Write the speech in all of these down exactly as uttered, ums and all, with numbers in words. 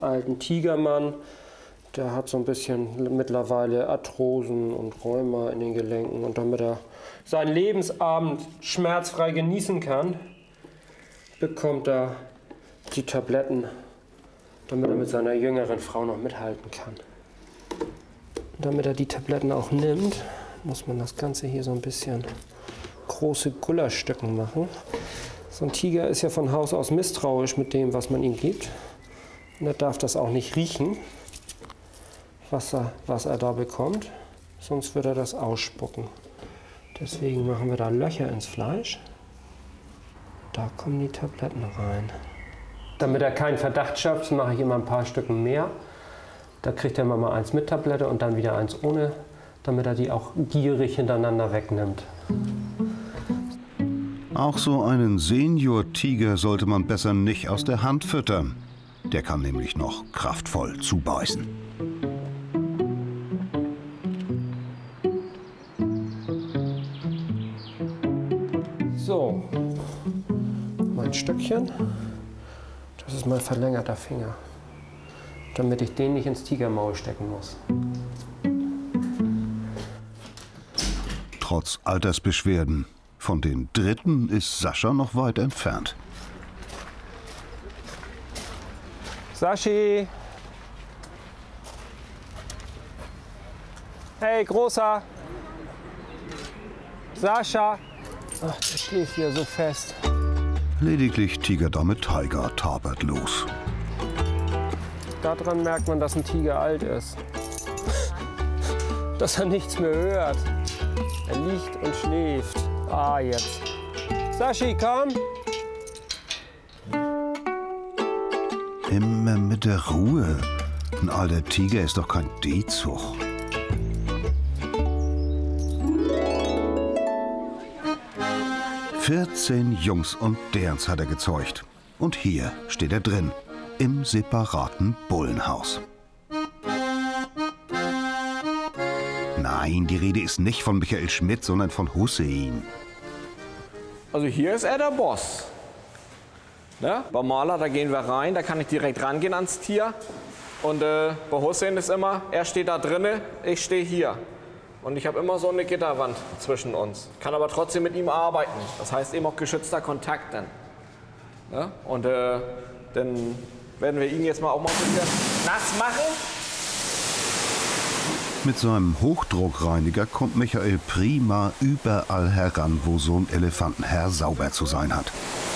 Alten Tigermann, der hat so ein bisschen mittlerweile Arthrosen und Rheuma in den Gelenken. Und damit er seinen Lebensabend schmerzfrei genießen kann, bekommt er die Tabletten, damit er mit seiner jüngeren Frau noch mithalten kann. Und damit er die Tabletten auch nimmt, muss man das Ganze hier so ein bisschen große Gulaschstücken machen. So ein Tiger ist ja von Haus aus misstrauisch mit dem, was man ihm gibt. Und er darf das auch nicht riechen, was er, was er da bekommt, sonst wird er das ausspucken. Deswegen machen wir da Löcher ins Fleisch. Da kommen die Tabletten rein. Damit er keinen Verdacht schöpft, mache ich immer ein paar Stücken mehr. Da kriegt er immer mal eins mit Tablette und dann wieder eins ohne, damit er die auch gierig hintereinander wegnimmt. Auch so einen Senior-Tiger sollte man besser nicht aus der Hand füttern. Der kann nämlich noch kraftvoll zubeißen. So, mein Stückchen, das ist mein verlängerter Finger, damit ich den nicht ins Tigermaul stecken muss. Trotz Altersbeschwerden, von den Dritten ist Sascha noch weit entfernt. Saschi! Hey, Großer! Sascha! Ach, der schläft hier so fest. Lediglich Tigerdame Tiger tapert los. Daran merkt man, dass ein Tiger alt ist. Dass er nichts mehr hört. Er liegt und schläft. Ah, jetzt. Saschi, komm! Immer mit der Ruhe. Ein alter Tiger ist doch kein D-Zug. vierzehn Jungs und Derns hat er gezeugt. Und hier steht er drin, im separaten Bullenhaus. Nein, die Rede ist nicht von Michael Schmidt, sondern von Hussein. Also hier ist er der Boss. Ne? Bei Maler, da gehen wir rein, da kann ich direkt rangehen ans Tier. Und äh, bei Hussein ist immer, er steht da drinnen, ich stehe hier. Und ich habe immer so eine Gitterwand zwischen uns. Kann aber trotzdem mit ihm arbeiten. Das heißt eben auch geschützter Kontakt dann. Ne? Und äh, dann werden wir ihn jetzt mal auch mal ein bisschen nass machen. Mit seinem Hochdruckreiniger kommt Michael prima überall heran, wo so ein Elefantenherr sauber zu sein hat.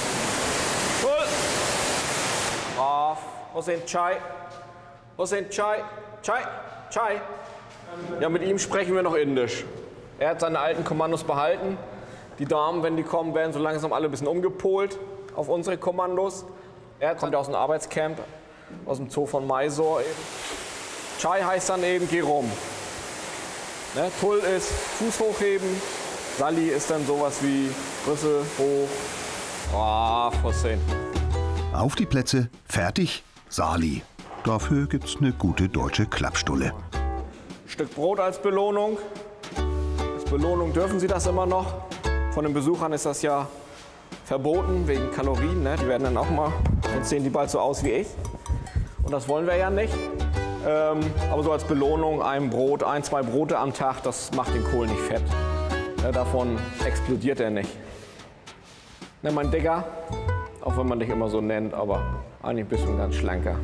Brav. Hussein, Chai. Hussein, Chai. Chai. Chai. Ja, mit ihm sprechen wir noch Indisch. Er hat seine alten Kommandos behalten. Die Damen, wenn die kommen, werden so langsam alle ein bisschen umgepolt auf unsere Kommandos. Er kommt aus dem Arbeitscamp, aus dem Zoo von Mysore eben. Chai heißt dann eben, geh rum. Ne? Tull ist Fuß hochheben. Sally ist dann sowas wie Rüssel hoch. Brav, Hussein. Auf die Plätze, fertig, Sali. Dafür gibt's eine gute deutsche Klappstulle. Stück Brot als Belohnung. Als Belohnung dürfen sie das immer noch. Von den Besuchern ist das ja verboten, wegen Kalorien. Ne? Die werden dann auch mal, jetzt sehen die bald so aus wie ich. Und das wollen wir ja nicht. Ähm, aber so als Belohnung ein Brot, ein, zwei Brote am Tag, das macht den Kohl nicht fett. Ne? Davon explodiert er nicht. Ne, mein Dicker, auch wenn man dich immer so nennt, aber eigentlich bist du ein ganz schlanker.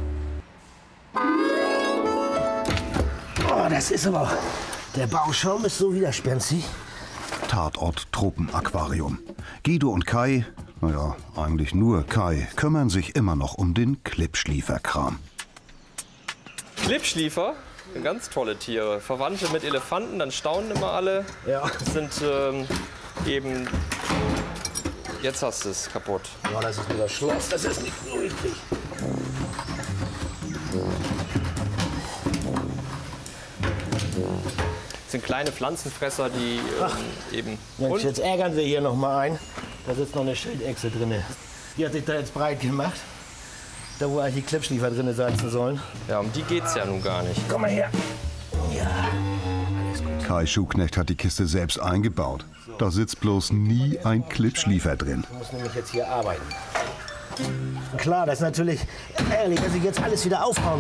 Oh, das ist aber... Der Bauschaum ist so widerspenstig. Tatort Tropenaquarium. Guido und Kai, naja, eigentlich nur Kai, kümmern sich immer noch um den Klippschlieferkram. Klippschliefer, ganz tolle Tiere. Verwandte mit Elefanten, dann staunen immer alle. Ja. Das sind ähm, eben... Jetzt hast du es kaputt. Ja, das ist nur das Schloss, das ist nicht so richtig. Das sind kleine Pflanzenfresser, die ähm, eben... Mensch, jetzt ärgern wir hier noch mal ein. Da sitzt noch eine Schildechse drin. Die hat sich da jetzt breit gemacht. Da, wo eigentlich die Klippschliefer drin sein sollen. Ja, um die geht's ja nun gar nicht. Komm mal her. Ja, alles gut. Kai Schuhknecht hat die Kiste selbst eingebaut. Da sitzt bloß nie ein Klippschliefer drin. Du musst nämlich jetzt hier arbeiten. Klar, das ist natürlich ärgerlich, dass ich jetzt alles wieder aufbauen